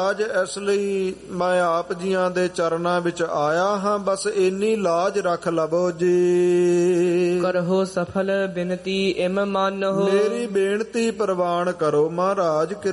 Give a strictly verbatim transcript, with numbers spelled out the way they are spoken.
ਮਹਾਰਾਜ ਇਸ ਲਈ ਮੈਂ ਆਪ ਜੀਆਂ ਦੇ ਚਰਨਾਂ ਵਿੱਚ ਆਇਆ ਹਾਂ, ਬਸ ਇੰਨੀ ਲਾਜ ਰੱਖ ਲਵੋ ਜੀ। ਕਰਹੁ ਸਫਲ ਬਿਨਤੀ ਇਮ ਮਾਨਹੁ, ਮੇਰੀ ਬੇਨਤੀ ਪ੍ਰਵਾਨ ਕਰੋ ਮਹਾਰਾਜ।